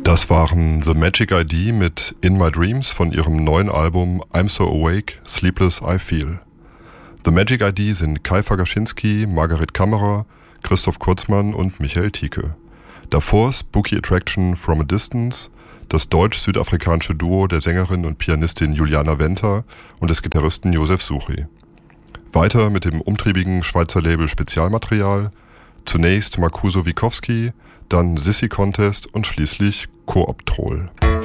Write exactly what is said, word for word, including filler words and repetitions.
Das waren The Magic I D mit In My Dreams von ihrem neuen Album I'm So Awake, Sleepless I Feel. The Magic I D sind Kai Fagaschinski, Margaret Kammerer, Christoph Kurzmann und Michael Thieke. Davor Spooky Attraction From a Distance, das deutsch-südafrikanische Duo der Sängerin und Pianistin Juliana Venter und des Gitarristen Josef Suchi. Weiter mit dem umtriebigen Schweizer Label Spezialmaterial, zunächst Marcuso Wikowski, dann Sissy Contest und schließlich Cooptrol.